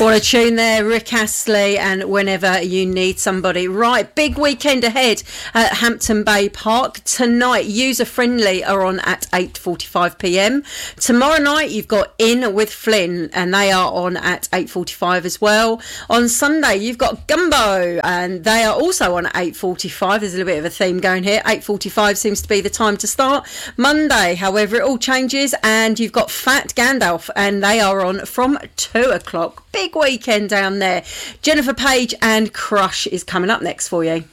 What a tune there, Rick Astley, and Whenever You Need Somebody. Right, big weekend ahead at Hampton Bay Park. Tonight, User Friendly are on at 8:45pm. Tomorrow night, you've got In with Flynn, and they are on at 8:45 as well. On Sunday, you've got Gumbo, and they are also on at 8:45. There's a little bit of a theme going here. 8:45 seems to be the time to start. Monday, however, it all changes, and you've got Fat Gandalf, and they are on from 2 o'clock. Big weekend down there. Jennifer Page and Crush is coming up next for you.